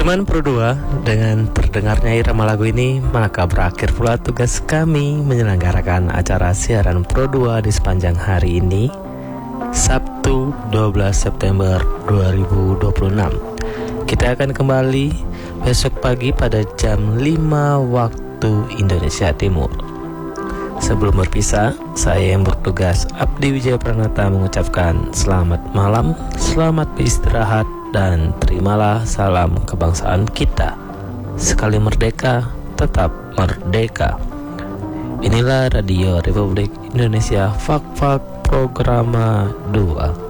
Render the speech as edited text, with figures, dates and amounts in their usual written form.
Teman Pro 2, dengan terdengarnya irama lagu ini, maka berakhir pula tugas kami menyelenggarakan acara siaran Pro 2 di sepanjang hari ini, Sabtu 12 September 2026. Kita akan kembali besok pagi pada jam 5 waktu Indonesia Timur. Sebelum berpisah, saya yang bertugas Abdi Wijaya Pranata mengucapkan selamat malam, selamat beristirahat, dan terimalah salam kebangsaan kita. Sekali merdeka, tetap merdeka. Inilah Radio Republik Indonesia, Fak-Fak Programa 2.